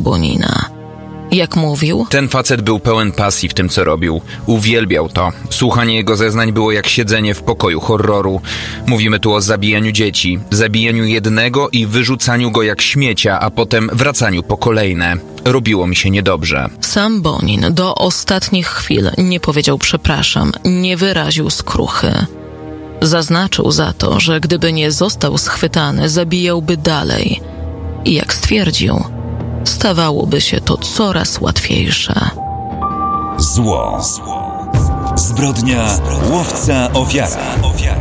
Bonina. Jak mówił? Ten facet był pełen pasji w tym, co robił. Uwielbiał to. Słuchanie jego zeznań było jak siedzenie w pokoju horroru. Mówimy tu o zabijaniu dzieci, zabijaniu jednego i wyrzucaniu go jak śmiecia, a potem wracaniu po kolejne. Robiło mi się niedobrze. Sam Bonin do ostatnich chwil nie powiedział przepraszam, nie wyraził skruchy. Zaznaczył za to, że gdyby nie został schwytany, zabijałby dalej. I jak stwierdził, stawałoby się to coraz łatwiejsze. Zło. Zbrodnia łowca ofiara.